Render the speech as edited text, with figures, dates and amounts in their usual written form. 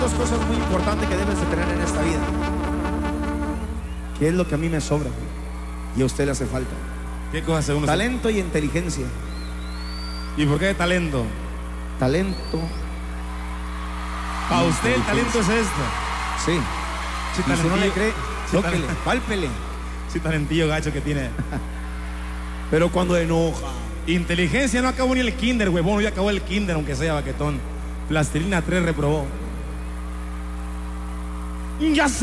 Dos cosas muy importantes que debes de tener en esta vida. ¿Qué es lo que a mí me sobra y a usted le hace falta? ¿Qué cosa según usted? Talento y inteligencia. ¿Y por qué talento? Talento. Para usted el talento es esto. Sí. Sí, Y si no le cree, sí, tóquele, pálpele. Sí, talentillo gacho que tiene. Pero cuando enoja. Inteligencia no acabó ni el kinder, huevón. Ya acabó el kinder, aunque sea baquetón. Plastilina 3 reprobó. Ya sé.